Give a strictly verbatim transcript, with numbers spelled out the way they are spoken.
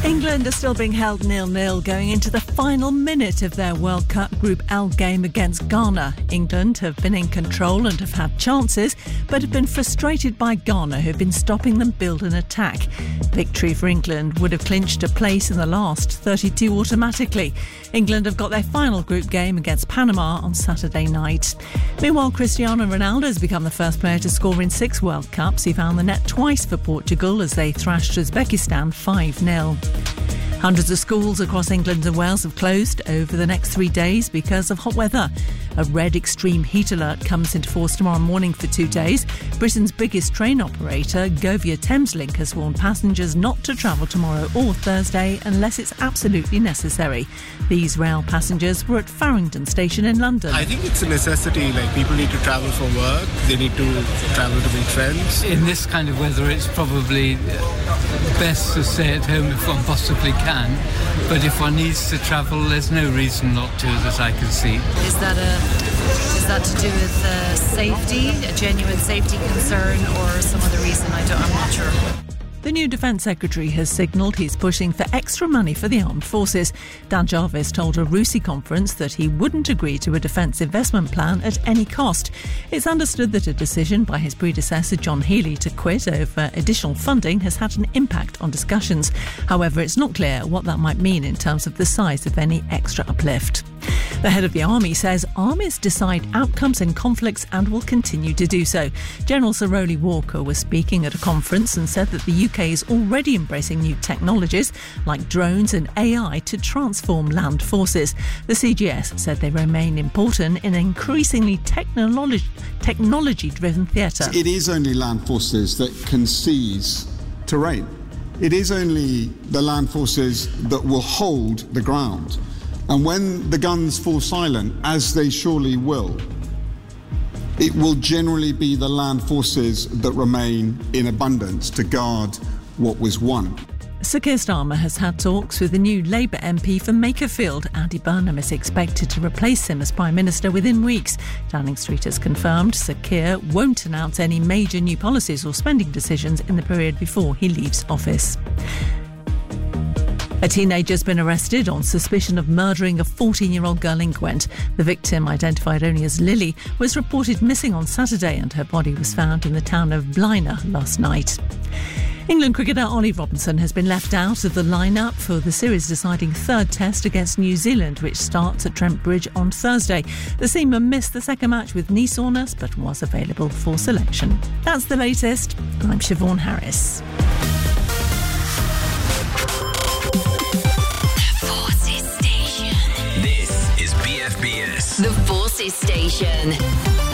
England are still being held nil-nil going into the final minute of their World Cup Group L game against Ghana. England have been in control and have had chances, but have been frustrated by Ghana, who have been stopping them build an attack. Victory for England would have clinched a place in the last thirty-two automatically. England have got their final group game against Panama on Saturday night. Meanwhile, Cristiano Ronaldo has become the first player to score in six World Cups. He found the net twice for Portugal as they thrashed Uzbekistan five nil. Hundreds of schools across England and Wales have closed over the next three days because of hot weather. A red extreme heat alert comes into force tomorrow morning for two days. Britain's biggest train operator, Govia Thameslink, has warned passengers not to travel tomorrow or Thursday unless it's absolutely necessary. These rail passengers were at Farringdon Station in London. I think it's a necessity. Like, people need to travel for work, they need to travel to meet friends. In this kind of weather, it's probably best to stay at home if one possibly can. But if one needs to travel, there's no reason not to that I can see. Is that a is that to do with uh, safety, a genuine safety concern, or some other reason? I don't, I'm not sure. The new Defence Secretary has signalled he's pushing for extra money for the armed forces. Dan Jarvis told a RUSI conference that he wouldn't agree to a defence investment plan at any cost. It's understood that a decision by his predecessor John Healey to quit over additional funding has had an impact on discussions. However, it's not clear what that might mean in terms of the size of any extra uplift. The head of the Army says armies decide outcomes in conflicts and will continue to do so. General Sir Rowley Walker was speaking at a conference and said that the U K is already embracing new technologies like drones and A I to transform land forces. The C G S said they remain important in an increasingly technology, technology-driven theatre. It is only land forces that can seize terrain. It is only the land forces that will hold the ground. And when the guns fall silent, as they surely will, it will generally be the land forces that remain in abundance to guard what was won. Sir Keir Starmer has had talks with the new Labour M P for Makerfield. Andy Burnham is expected to replace him as Prime Minister within weeks. Downing Street has confirmed Sir Keir won't announce any major new policies or spending decisions in the period before he leaves office. A teenager's been arrested on suspicion of murdering a fourteen-year-old girl in Gwent. The victim, identified only as Lily, was reported missing on Saturday and her body was found in the town of Blaina last night. England cricketer Ollie Robinson has been left out of the lineup for the series-deciding third test against New Zealand, which starts at Trent Bridge on Thursday. The seamer missed the second match with knee soreness but was available for selection. That's the latest. I'm Siobhan Harris. This is B F B S. The Forces Station.